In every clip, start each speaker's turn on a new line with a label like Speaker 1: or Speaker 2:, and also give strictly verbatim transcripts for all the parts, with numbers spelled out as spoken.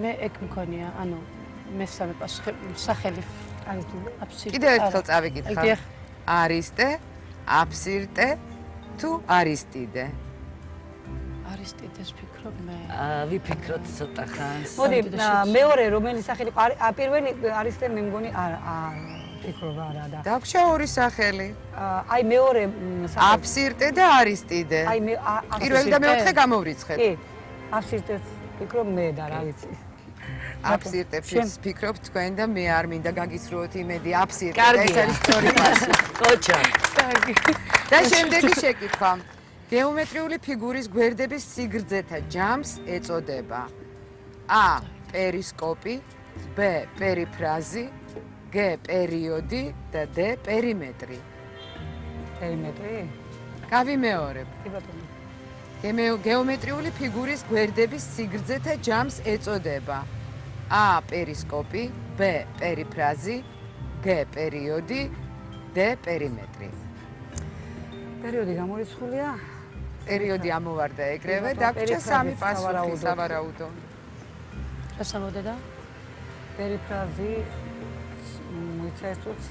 Speaker 1: მე ეგ მქონია, ანუ მესამე პასუხი სახელი აფსირტე.
Speaker 2: კიდევ ერთხელ წავიკითხავ. არისტე, აფსირტე თუ არისტიდე?
Speaker 1: არისტიდეს ფიქრობ მე.
Speaker 3: ვიფიქროთ ცოტა ხანს.
Speaker 4: მოდი, მეორე რომელი სახელი პირველი არისტე მე მგონი არ ფიქრობ არა და.
Speaker 2: დაგვრჩა ორი სახელი.
Speaker 4: აი მეორე
Speaker 2: აფსირტე და არისტიდე.
Speaker 4: აი მე
Speaker 2: პირველი და მეოთხე გამოვრიცხეთ.
Speaker 4: კი. აფსირტეს ფიქრობ მე და რა ვიცი.
Speaker 2: აფსირტე ფიქრობ თქვენ და მე არ მინდა გაგისრუოთ იმედი აფსირტე და ეს არის სწორი პასუხი.
Speaker 3: კოჩა.
Speaker 1: კარგი.
Speaker 2: და შემდეგი შეკითხვა. გეომეტრიული ფიგურის გვერდების სიგრძეთა ჯამს ეწოდება A. პერისკოპი, B. პერიფრაზი, G. პერიოდი და D. პერიმეტრი.
Speaker 4: პერიმეტრი?
Speaker 2: გავიმეორებ.
Speaker 4: კი ბატონო.
Speaker 2: გეომეტრიული ფიგურის გვერდების სიგრძეთა ჯამს ეწოდება A. პერისკოპი, B. პერიფრაზი, G. პერიოდი, D. პერიმეტრი.
Speaker 4: პერიოდი გამორიცხულია?
Speaker 2: პერიოდი ამოვარდა ეგრევე, დაგვრჩა სამი პასუხი სავარაუდო.
Speaker 1: რა სამოდედა?
Speaker 4: პერიფრაზი მოიცეს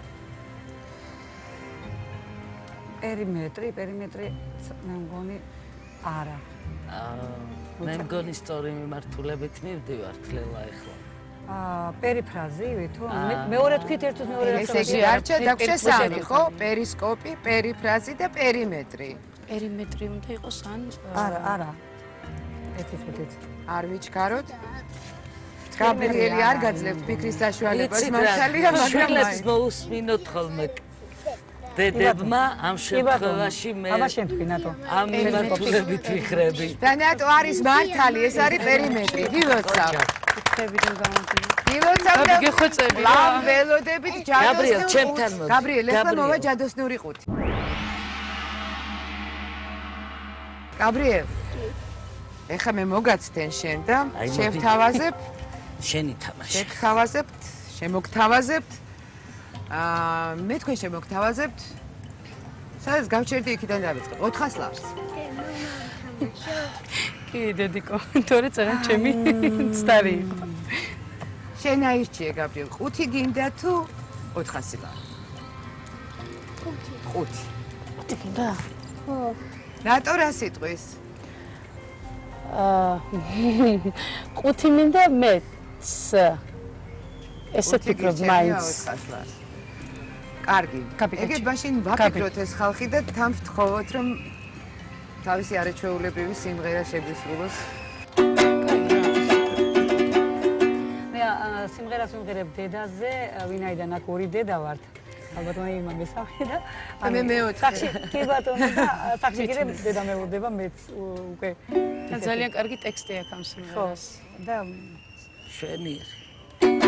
Speaker 4: პერიმეტრი, პერიმეტრი მე მგონი არა.
Speaker 3: მე მგონი სწორი მიმართულებით მივდივართ ლელა ახლა.
Speaker 4: აა პერიფრაზი ვითო? მეორე თქვით ერთად მეორე
Speaker 2: ეს იგი არჩა დაგვრჩა სამი, ხო? პერისკოპი, პერიფრაზი და პერიმეტრი.
Speaker 1: პერიმეტრი უნდა იყოს ან
Speaker 4: არა, არა. ერთი თქვით.
Speaker 2: არ ვიჩქაროთ? გაბრიელი არ გაძლევთ ფიქრის საშუალებას მართალია, მაგრამ
Speaker 3: შვილებს მოусმინოთ ხოლმე. დედებმა ამ შემთხვევაში მე
Speaker 4: აბა შემთხვინათო.
Speaker 3: ამ მიმართულებით ვიხრები.
Speaker 2: და ნატო არის მართალი, ეს არის პერიმეტრი. გილოცავ.
Speaker 1: ფიქრებიდან გამომდინარე.
Speaker 2: გილოცავ და
Speaker 1: გეხოცები რა.
Speaker 2: ლამ ველოდებით ჯადოსნური.
Speaker 3: გაბრიელ, ჩემთან მოდი.
Speaker 2: გაბრიელ, ახლა მოვა ჯადოსნური ყუთი. გაბრიელ. ეხლა მე მოგაცდენ შენ და შევთავაზებ.
Speaker 3: შენი თამაში.
Speaker 2: შევთავაზებთ, შემოგთავაზებთ. აა მე თქვენ შემოგთავაზებთ. სადაც გავჩერდი იქიდან დავიწყებ. ოთხას ლავს.
Speaker 1: კი, დედიკო, თორე წერა ჩემი ცდარი იყო.
Speaker 2: შენ აირჩიე გაბრიელ, ხუთი გინდა თუ ოთხასი ლავ? ხუთი. ხუთი.
Speaker 1: ხუთი გინდა?
Speaker 5: ხო.
Speaker 2: რატო რა სიტყვის?
Speaker 1: აა ხუთი მინდა მეც. ესე ფიქრობ მაინც.
Speaker 2: კარგი. ეგეთ მაშინ ვაფიქროთ ეს ხალხი და თან ვთხოვოთ რომ თავისი არაჩვეულებრივი სიმღერა შეგვისრულოს.
Speaker 4: მე სიმღერას ვიმღერებ დედაზე, ვინაიდან აქ ორი დედა ვართ. ალბათ მე იმან მესამე და
Speaker 2: მე მეოთხე.
Speaker 4: სახში კი ბატონო და სახში კიდე დედა მეუდება მეც უკვე.
Speaker 1: ძალიან კარგი ტექსტი აქვს ამ სიმღერას.
Speaker 4: და
Speaker 3: შვენიერი.